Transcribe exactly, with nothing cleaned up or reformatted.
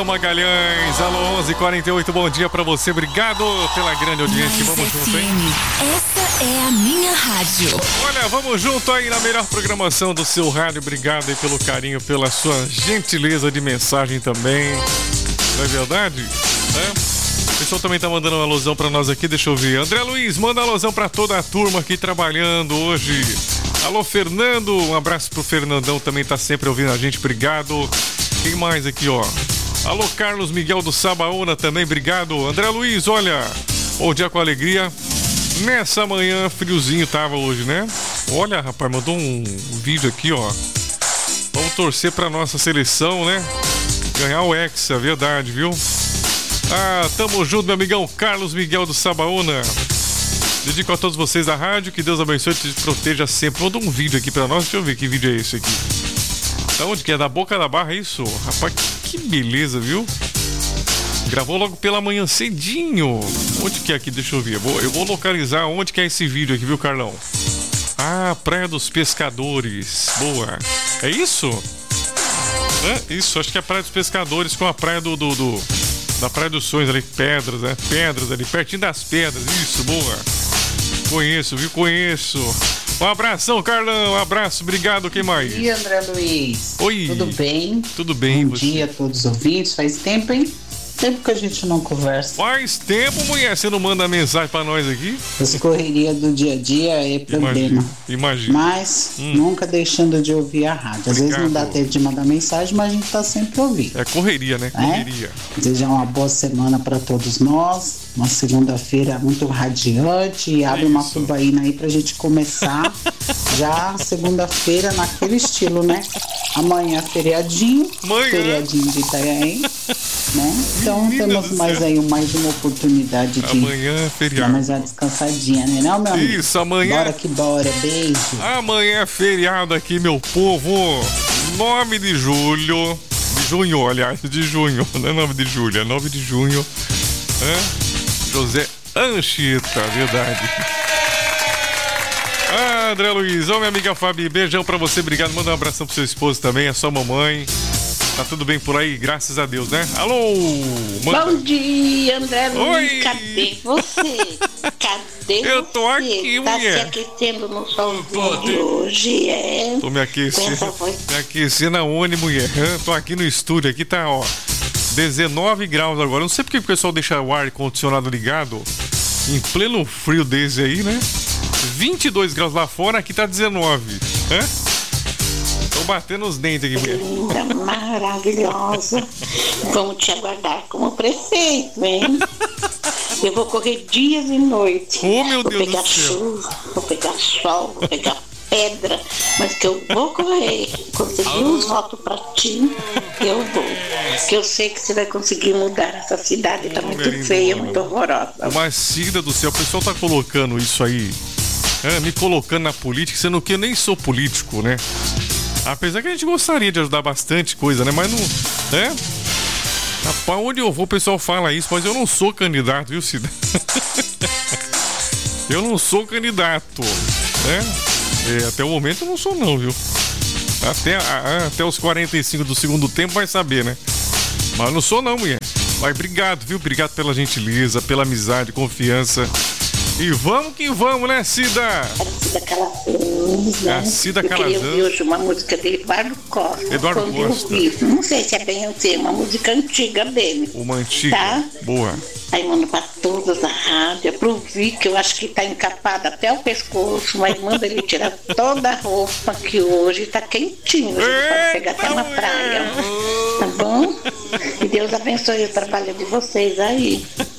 Rafael Magalhães, alô, onze e quarenta e oito, bom dia pra você, obrigado pela grande audiência, vamos junto, hein? Essa é a minha rádio. Olha, vamos junto aí na melhor programação do seu rádio, obrigado aí pelo carinho, pela sua gentileza de mensagem também, não é verdade? É? O pessoal também tá mandando uma alusão pra nós aqui, deixa eu ver. André Luiz, manda alusão pra toda a turma aqui trabalhando hoje. Alô, Fernando, um abraço pro Fernandão, também tá sempre ouvindo a gente, obrigado. Quem mais aqui, ó? Alô, Carlos Miguel do Sabaúna também, obrigado. André Luiz, olha, bom dia com alegria. Nessa manhã, friozinho tava hoje, né? Olha, rapaz, mandou um vídeo aqui, ó. Vamos torcer pra nossa seleção, né? Ganhar o Hexa, verdade, viu? Ah, tamo junto, meu amigão Carlos Miguel do Sabaúna. Dedico a todos vocês da rádio, que Deus abençoe e te proteja sempre. Manda um vídeo aqui pra nós, deixa eu ver que vídeo é esse aqui. Da onde que é? Da Boca da Barra, é isso? Rapaz, que beleza, viu? Gravou logo pela manhã cedinho. Onde que é aqui? Deixa eu ver. Eu vou, eu vou localizar onde que é esse vídeo aqui, viu, Carlão? Ah, Praia dos Pescadores. Boa. É isso? É isso, acho que é a Praia dos Pescadores com a Praia do... do, do da Praia dos Sonhos ali, Pedras, né? Pedras ali, pertinho das pedras. Isso, boa. Conheço, viu? Conheço. Um abração, Carlão. Um abraço, obrigado. Quem mais? Bom dia, André Luiz. Oi. Tudo bem? Tudo bem, Bom você? dia a todos os ouvintes. Faz tempo, hein? Tempo que a gente não conversa. Faz tempo, mulher, você não manda mensagem pra nós aqui? As correrias do dia a dia é problema. Imagina, imagina. Mas hum. nunca deixando de ouvir a rádio. Às Obrigado. vezes não dá tempo de mandar mensagem, mas a gente tá sempre ouvindo. É correria, né? Correria. É? Desejar uma boa semana para todos nós. Uma segunda-feira muito radiante. E abre uma tubaína aí pra gente começar já segunda-feira naquele estilo, né? Amanhã feriadinho. Amanhã. Feriadinho de Itanhaém, né? Então Menina temos mais céu. aí mais uma oportunidade de Amanhã é dar feriado. mais uma descansadinha, né? Não, meu amigo? Isso, amanhã. Bora que bora. Beijo. Amanhã é feriado aqui, meu povo. nove de julho. De junho, aliás, de junho. Não é nove de julho, é nove de junho. É? José Anchieta, verdade. Ah, André Luiz, ô minha amiga Fabi, beijão pra você, obrigado. Manda um abração pro seu esposo também, a sua mamãe. Tá tudo bem por aí, graças a Deus, né? Alô! Manda. Bom dia, André Luiz. Oi. Cadê você? Cadê Eu você? tô aqui, tá mulher. se aquecendo no solzinho de hoje, é? Tô me aquecendo. Com essa voz. Me aquecendo aonde, mulher? Hã? Tô aqui no estúdio, aqui tá, ó, dezenove graus agora. Não sei porque o pessoal deixa o ar condicionado ligado em pleno frio desse aí, né? vinte e dois graus lá fora, aqui tá dezenove. Hã? Tô batendo os dentes aqui, mulher. Linda, maravilhosa. Vamos te aguardar como prefeito, hein? Eu vou correr dias e noites. Oh, meu vou Deus pegar do céu. chuva, vou pegar sol, vou pegar pedra, mas que eu vou correr. Conseguir uns votos pra ti, eu vou. Que eu sei que você vai conseguir mudar essa cidade. Tá muito Mulher feia, lindona. muito horrorosa. Mas, Cida do céu, o pessoal tá colocando isso aí, é, me colocando na política, sendo que eu nem sou político, né? Apesar que a gente gostaria de ajudar bastante coisa, né? Mas não, né? Rapaz, onde eu vou o pessoal fala isso, mas eu não sou candidato, viu, Cida? Eu não sou candidato, né? É, até o momento eu não sou não, viu? Até, a, até os quarenta e cinco do segundo tempo vai saber, né? Mas eu não sou não, mulher. Mas obrigado, viu? Obrigado pela gentileza, pela amizade, confiança. E vamos que vamos, né, Cida? Era Cida Calazans, né? A Cida Eu queria Calazans. ouvir hoje uma música de Eduardo Costa. Eduardo Quando eu Costa. ouvi, não sei se é bem assim, uma música antiga dele. Uma antiga. Tá? Boa. Aí manda pra todas na rádio, é pro Vic, que eu acho que tá encapado até o pescoço, mas manda ele tirar toda a roupa, que hoje tá quentinho, hoje ele pode pegar até uma praia, tá bom? E Deus abençoe o trabalho de vocês aí.